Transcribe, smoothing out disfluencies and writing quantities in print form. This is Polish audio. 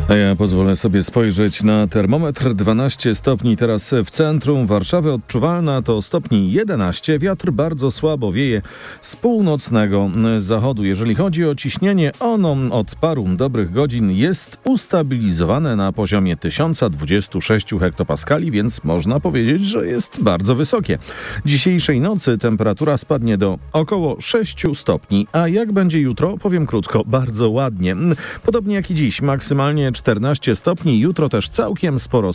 A ja pozwolę sobie spojrzeć na termometr. 12 stopni teraz w centrum Warszawy. Odczuwalna to stopni 11. Wiatr bardzo słabo wieje z północnego zachodu. Jeżeli chodzi o ciśnienie, ono od paru dobrych godzin jest ustabilizowane na poziomie 1026 hektopaskali, więc można powiedzieć, że jest bardzo wysokie. Dzisiejszej nocy temperatura spadnie do około 6 stopni. A jak będzie jutro? Powiem krótko, bardzo ładnie. Podobnie jak i dziś, maksymalnie 14 stopni. Jutro też całkiem sporo